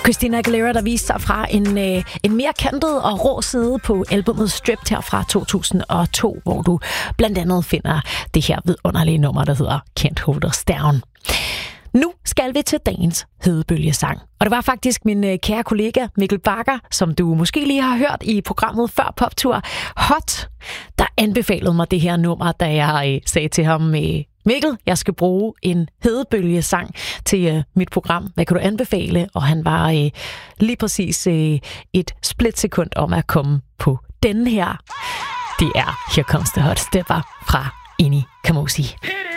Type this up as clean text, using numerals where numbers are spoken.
Christina Aguilera, der viste sig fra en mere kantet og rå side på albumet Stripped her fra 2002, hvor du blandt andet finder det her vidunderlige nummer, der hedder Can't Hold Us Down. Nu skal vi til dagens hedebølgesang. Og det var faktisk min kære kollega Mikkel Bagger, som du måske lige har hørt i programmet før Poptur Hot, der anbefalede mig det her nummer, da jeg sagde til ham, Mikkel, jeg skal bruge en hedebølgesang til mit program. Hvad kan du anbefale? Og han var lige præcis et splitsekund om at komme på denne her. Det er Here Comes the Hot Stepper fra Inni Kamosi.